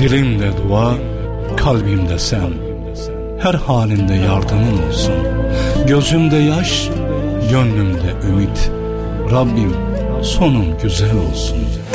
Dilimde dua, kalbimde sen. Her halinde yardımın olsun. Gözümde yaş, gönlümde ümit. Rabbim sonum güzel olsun.